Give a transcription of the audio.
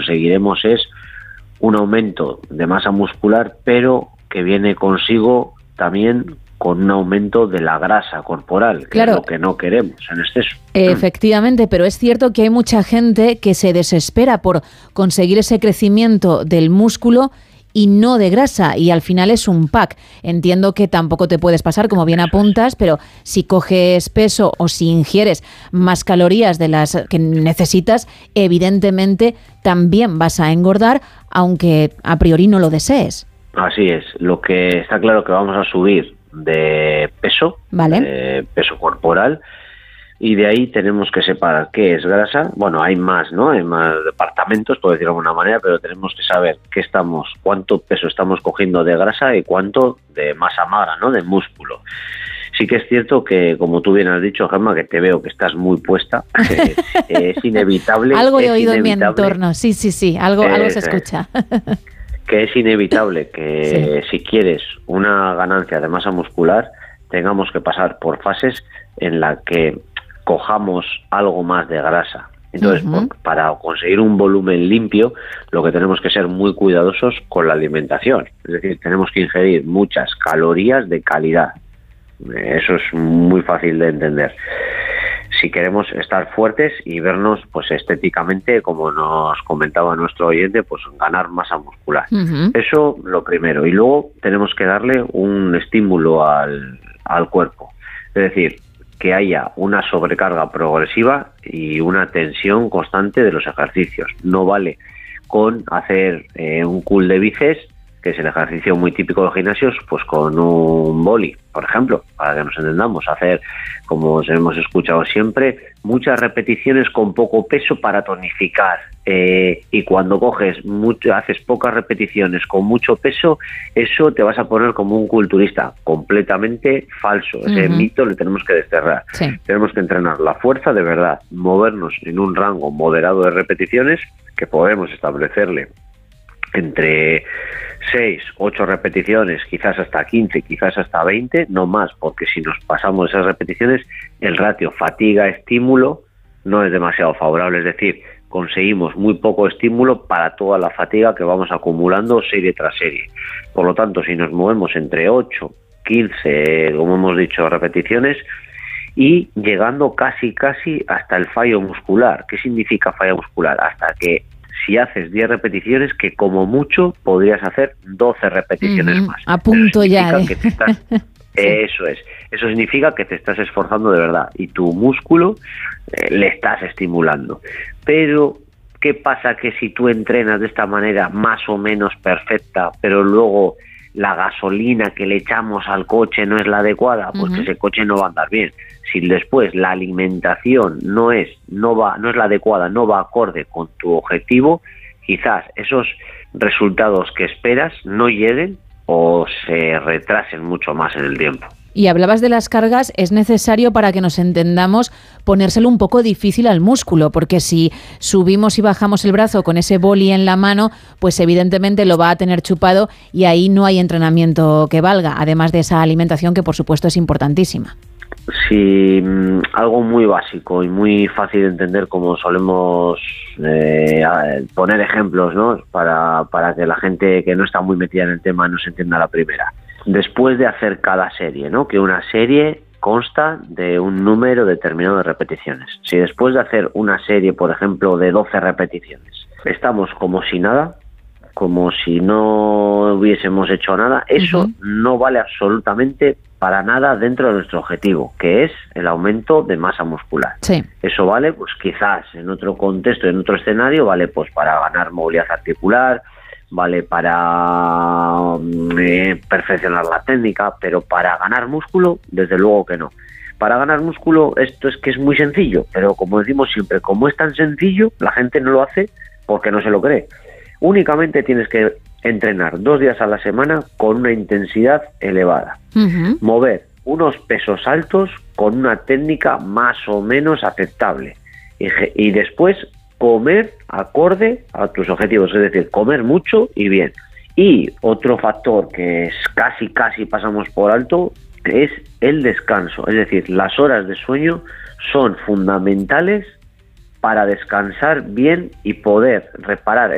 conseguiremos es un aumento de masa muscular, pero que viene consigo también con un aumento de la grasa corporal, que claro, es lo que no queremos en exceso. Efectivamente, pero es cierto que hay mucha gente que se desespera por conseguir ese crecimiento del músculo y no de grasa, y al final es un pack. Entiendo que tampoco te puedes pasar, como bien apuntas, pero si coges peso o si ingieres más calorías de las que necesitas, evidentemente también vas a engordar, aunque a priori no lo desees. Así es. Lo que está claro que vamos a subir de peso, ¿vale?, de peso corporal, y de ahí tenemos que separar qué es grasa. Bueno, hay más, ¿no? Hay más departamentos, por decirlo de alguna manera, pero tenemos que saber cuánto peso estamos cogiendo de grasa y cuánto de masa magra, ¿no? De músculo. Sí que es cierto que, como tú bien has dicho, Gemma, que te veo que estás muy puesta, es inevitable. Algo he oído en mi entorno, sí, algo se escucha. Que es inevitable que si quieres una ganancia de masa muscular, tengamos que pasar por fases en las que cojamos algo más de grasa. Entonces, para conseguir un volumen limpio, lo que tenemos que ser muy cuidadosos con la alimentación. Es decir, tenemos que ingerir muchas calorías de calidad. Eso es muy fácil de entender. Si queremos estar fuertes y vernos pues estéticamente, como nos comentaba nuestro oyente, pues ganar masa muscular. Eso lo primero. Y luego tenemos que darle un estímulo al cuerpo. Es decir, que haya una sobrecarga progresiva y una tensión constante de los ejercicios. No vale con hacer un curl de bíceps, que es el ejercicio muy típico de los gimnasios, pues con un boli, por ejemplo, para que nos entendamos, hacer, como hemos escuchado siempre, muchas repeticiones con poco peso para tonificar, y cuando haces pocas repeticiones con mucho peso, eso te vas a poner como un culturista, completamente falso. Ese mito le tenemos que desterrar. Tenemos que entrenar la fuerza de verdad, movernos en un rango moderado de repeticiones que podemos establecerle entre 6, 8 repeticiones, quizás hasta 15, quizás hasta 20, no más, porque si nos pasamos esas repeticiones, el ratio fatiga-estímulo no es demasiado favorable, es decir, conseguimos muy poco estímulo para toda la fatiga que vamos acumulando serie tras serie. Por lo tanto, si nos movemos entre 8, 15, como hemos dicho, repeticiones, y llegando casi hasta el fallo muscular. ¿Qué significa fallo muscular? Hasta que si haces 10 repeticiones, que como mucho podrías hacer 12 repeticiones más. A punto ya, que te estás, Eso es. Eso significa que te estás esforzando de verdad y tu músculo le estás estimulando. Pero, ¿qué pasa que si tú entrenas de esta manera más o menos perfecta, pero luego la gasolina que le echamos al coche no es la adecuada? Pues que ese coche no va a andar bien. Si después la alimentación no es la adecuada, no va acorde con tu objetivo, quizás esos resultados que esperas no lleguen o se retrasen mucho más en el tiempo. Y hablabas de las cargas, es necesario, para que nos entendamos, ponérselo un poco difícil al músculo, porque si subimos y bajamos el brazo con ese boli en la mano, pues evidentemente lo va a tener chupado y ahí no hay entrenamiento que valga, además de esa alimentación que por supuesto es importantísima. Sí, algo muy básico y muy fácil de entender, como solemos poner ejemplos, ¿no? Para que la gente que no está muy metida en el tema no se entienda la primera. Después de hacer cada serie, ¿no? Que una serie consta de un número determinado de repeticiones. Si después de hacer una serie, por ejemplo, de 12 repeticiones, estamos como si nada, como si no hubiésemos hecho nada, eso no vale absolutamente para nada dentro de nuestro objetivo, que es el aumento de masa muscular. Sí. Eso vale, pues quizás en otro contexto, en otro escenario, vale pues para ganar movilidad articular, vale para perfeccionar la técnica, pero para ganar músculo, desde luego que no. Para ganar músculo, esto es que es muy sencillo, pero como decimos siempre, como es tan sencillo, la gente no lo hace porque no se lo cree. Únicamente tienes que entrenar 2 días a la semana con una intensidad elevada. Mover unos pesos altos con una técnica más o menos aceptable. Y después comer acorde a tus objetivos, es decir, comer mucho y bien. Y otro factor que es casi pasamos por alto es el descanso. Es decir, las horas de sueño son fundamentales para descansar bien y poder reparar